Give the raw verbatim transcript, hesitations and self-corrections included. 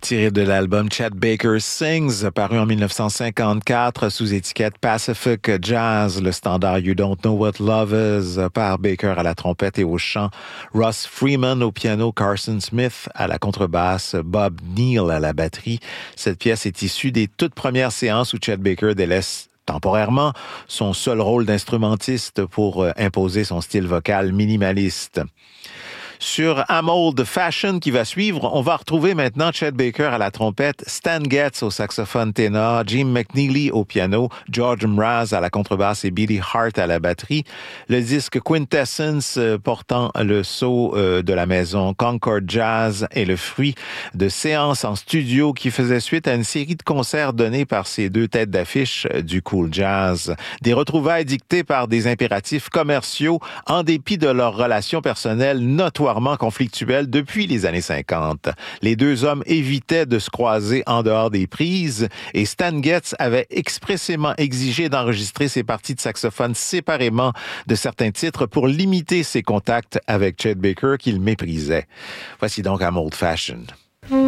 Tiré de l'album Chet Baker Sings, paru en dix-neuf cent cinquante-quatre sous étiquette Pacific Jazz, le standard You Don't Know What Love Is par Baker à la trompette et au chant, Russ Freeman au piano, Carson Smith à la contrebasse, Bob Neal à la batterie. Cette pièce est issue des toutes premières séances où Chet Baker délaisse temporairement son seul rôle d'instrumentiste pour imposer son style vocal minimaliste. Sur I'm Old Fashioned qui va suivre, on va retrouver maintenant Chet Baker à la trompette, Stan Getz au saxophone ténor, Jim McNeely au piano, George Mraz à la contrebasse et Billy Hart à la batterie. Le disque Quintessence portant le sceau de la maison Concord Jazz est le fruit de séances en studio qui faisaient suite à une série de concerts donnés par ces deux têtes d'affiche du cool jazz. Des retrouvailles dictées par des impératifs commerciaux en dépit de leurs relations personnelles notoires conflictuelles depuis les années cinquante. Les deux hommes évitaient de se croiser en dehors des prises et Stan Getz avait expressément exigé d'enregistrer ses parties de saxophone séparément de certains titres pour limiter ses contacts avec Chet Baker qu'il méprisait. Voici donc I'm Old Fashioned.